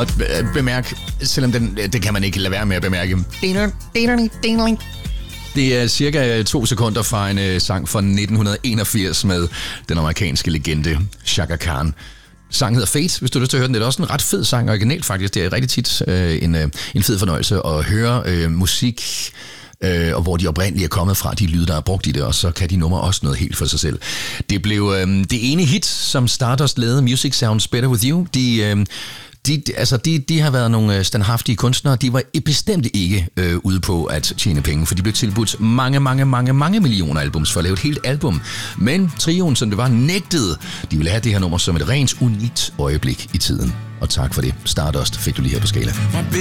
Og bemærk, selvom det kan man ikke lade være med at bemærke. Det er cirka 2 sekunder fra en sang fra 1981 med den amerikanske legende Chaka Khan. Sangen hedder Fate, hvis du har lyst til at høre den. Det er også en ret fed sang, originalt faktisk. Det er rigtig tit en fed fornøjelse at høre musik, og hvor de oprindeligt er kommet fra, de lyde, der er brugt i det, og så kan de numre også noget helt for sig selv. Det blev det ene hit, som Stardust lavede, Music Sounds Better With You. De har været nogle standhaftige kunstnere. De var bestemt ikke ude på at tjene penge, for de blev tilbudt mange millioner albums for at lave et helt album. Men trioen, som det var, nægtede. De ville have det her nummer som et rent unikt øjeblik i tiden. Og tak for det. Stardust fik du lige her på Skala.